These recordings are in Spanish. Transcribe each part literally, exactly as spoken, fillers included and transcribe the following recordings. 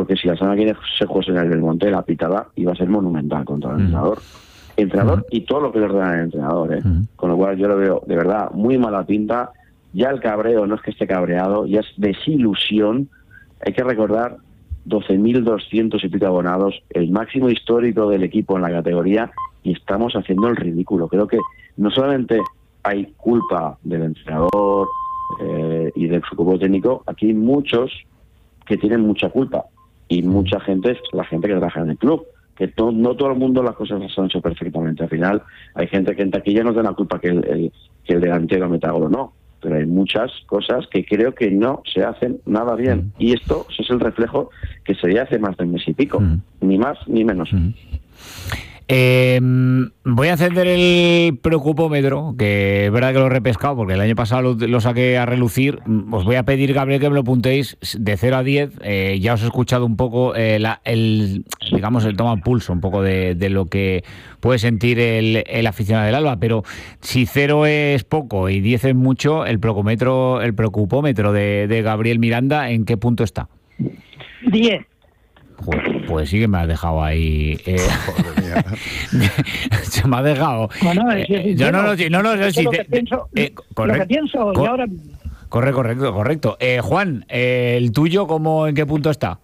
porque si la semana que viene se juega en el Belmonte, la pitada iba a ser monumental contra el uh-huh. entrenador. Entrenador uh-huh. y todo lo que le ordena el entrenador, ¿eh? Uh-huh. Con lo cual yo lo veo, de verdad, muy mala pinta. Ya el cabreo no es que esté cabreado, ya es desilusión. Hay que recordar doce mil doscientos y pico abonados, el máximo histórico del equipo en la categoría, y estamos haciendo el ridículo. Creo que no solamente hay culpa del entrenador eh, y del su cuerpo técnico, aquí hay muchos que tienen mucha culpa, y mucha gente es la gente que trabaja en el club, que to, no todo el mundo las cosas las han hecho perfectamente. Al final hay gente que en taquilla no tiene la culpa que el, el, que el delantero meta gol o no, pero hay muchas cosas que creo que no se hacen nada bien. Mm. Y esto es el reflejo que se dio hace más de un mes y pico. Mm. Ni más ni menos. Mm. Eh, voy a encender el preocupómetro, que es verdad que lo he repescado porque el año pasado lo, lo saqué a relucir. Os voy a pedir, Gabriel, que me lo apuntéis de cero a diez. Eh, ya os he escuchado un poco eh, la, el, digamos, el toma pulso un poco de, de lo que puede sentir el, el aficionado del Alba, pero si cero es poco y diez es mucho, el preocupómetro, el preocupómetro de, de Gabriel Miranda, ¿en qué punto está? diez. Pues, pues sí que me has dejado ahí. Eh, se me ha dejado. Bueno, es, es, eh, yo no, no, no, no, no si lo, te, que pienso, eh, corre, lo que pienso cor, y ahora. Correcto, correcto, correcto. Eh, Juan, eh, ¿el tuyo cómo, en qué punto está?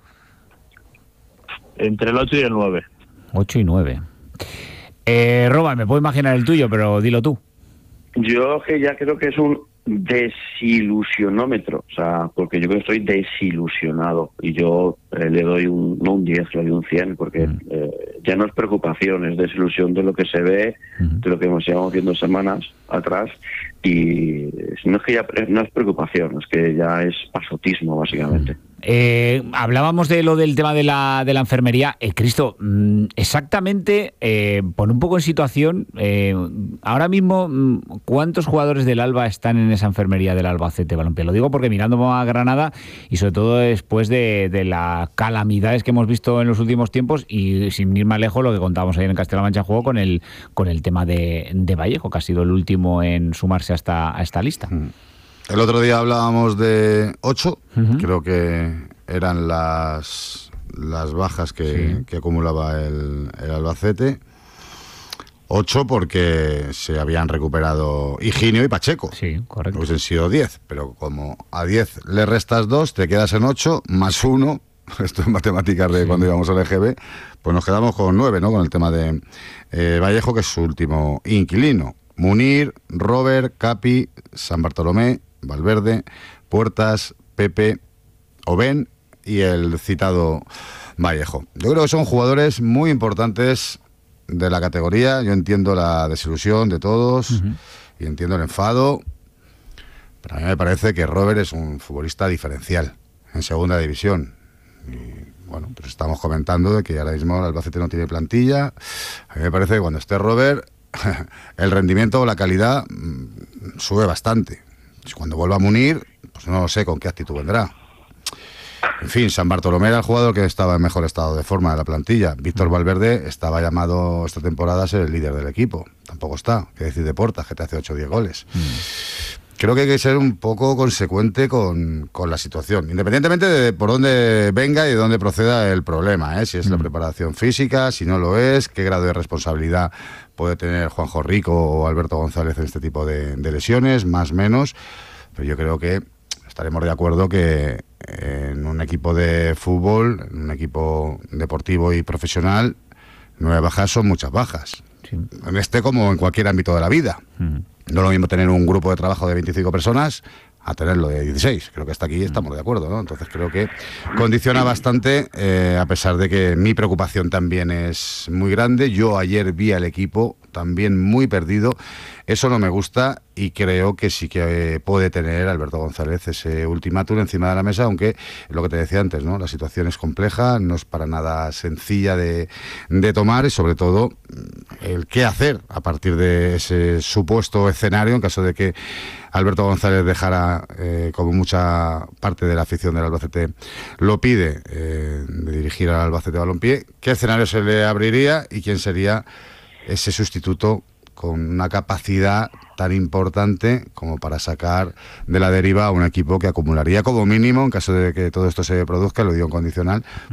Entre el ocho y el nueve. ocho y nueve. Eh, Roba, me puedo imaginar el tuyo, pero dilo tú. Yo que ya creo que es un desilusionómetro, o sea, porque yo creo que estoy desilusionado, y yo eh, le doy un, no un diez, le doy un cien, porque mm. eh, ya no es preocupación, es desilusión de lo que se ve, mm. de lo que hemos llevado viendo semanas atrás, y no es que ya no es preocupación, es que ya es pasotismo, básicamente. Mm. Eh, hablábamos de lo del tema de la, de la enfermería. Eh, Cristo, exactamente, eh, pon un poco en situación, eh, ahora mismo, ¿cuántos jugadores del Alba están en esa enfermería del Albacete Balompié? Lo digo porque mirando a Granada, y sobre todo después de, de las calamidades que hemos visto en los últimos tiempos, y sin ir más lejos, lo que contábamos ayer en Castilla-La Mancha Juego con el, con el tema de, de Vallejo, que ha sido el último en sumarse a esta, a esta lista. Mm. El otro día hablábamos de ocho, uh-huh. creo que eran las las bajas que, sí. que acumulaba el, el Albacete. Ocho porque se habían recuperado Higinio y Pacheco. Sí, correcto. Hubiesen sido diez, pero como a diez le restas dos, te quedas en ocho, más uno, esto es matemáticas de sí. cuando íbamos al E G B, pues nos quedamos con nueve, ¿no? Con el tema de eh, Vallejo, que es su último inquilino. Munir, Robert, Capi, San Bartolomé, Valverde, Puertas, Pepe, Oben y el citado Vallejo. Yo creo que son jugadores muy importantes de la categoría. Yo entiendo la desilusión de todos uh-huh. y entiendo el enfado, pero a mí me parece que Robert es un futbolista diferencial en segunda división. Y bueno, pues estamos comentando de que ahora mismo el Albacete no tiene plantilla. A mí me parece que cuando esté Robert el rendimiento o la calidad sube bastante. Cuando vuelva a Munir, pues no lo sé con qué actitud vendrá. En fin, San Bartolomé era el jugador que estaba en mejor estado de forma de la plantilla. Víctor Valverde estaba llamado esta temporada a ser el líder del equipo. Tampoco está. ¿Qué decir de Portas, que te hace ocho o diez goles? Mm. Creo que hay que ser un poco consecuente con, con la situación, independientemente de por dónde venga y de dónde proceda el problema, ¿eh? Si es mm. la preparación física, si no lo es, qué grado de responsabilidad puede tener Juanjo Rico o Alberto González en este tipo de, de lesiones, más o menos, pero yo creo que estaremos de acuerdo que en un equipo de fútbol, en un equipo deportivo y profesional, nueve bajas son muchas bajas, sí. en este como en cualquier ámbito de la vida. Mm. No es lo mismo tener un grupo de trabajo de veinticinco personas a tenerlo de dieciséis. Creo que hasta aquí estamos de acuerdo, ¿no? Entonces creo que condiciona bastante, eh, a pesar de que mi preocupación también es muy grande. Yo ayer vi al equipo también muy perdido. Eso no me gusta y creo que sí que puede tener Alberto González ese ultimátum encima de la mesa, aunque lo que te decía antes, ¿no? La situación es compleja, no es para nada sencilla de, de tomar, y sobre todo el qué hacer a partir de ese supuesto escenario en caso de que Alberto González dejara, eh, como mucha parte de la afición del Albacete lo pide, eh, de dirigir al Albacete Balompié. ¿Qué escenario se le abriría y quién sería ese sustituto con una capacidad tan importante como para sacar de la deriva a un equipo que acumularía como mínimo, en caso de que todo esto se produzca, lo digo en condicional,